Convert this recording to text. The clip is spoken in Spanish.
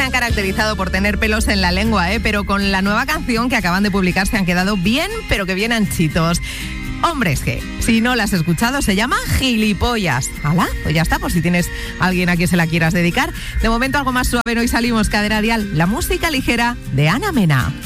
han caracterizado por tener pelos en la lengua, pero con la nueva canción que acaban de publicar se han quedado bien, pero que bien anchitos. Hombres G, si no la has escuchado, se llama Gilipollas. ¿Hala? Pues ya está, por si tienes a alguien a quien se la quieras dedicar. De momento algo más suave, hoy salimos Cadena Dial, la música ligera de Ana Mena.